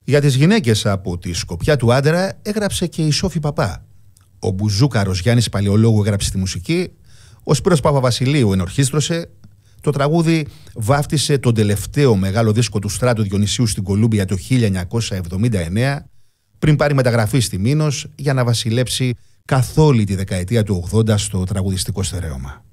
Για τις γυναίκες από τη σκοπιά του άντρα έγραψε και η Σόφη Παπά. Ο Μπουζούκαρος Γιάννης Παλαιολόγου έγραψε τη μουσική, ο Σπύρος Παπαβασιλείου ενορχίστρωσε, το τραγούδι βάφτισε τον τελευταίο μεγάλο δίσκο του Στράτου Διονυσίου στην Κολούμπια το 1979, πριν πάρει μεταγραφή στη Μήνος για να βασιλέψει καθ' όλη τη δεκαετία του 80 στο τραγουδιστικό στερέωμα.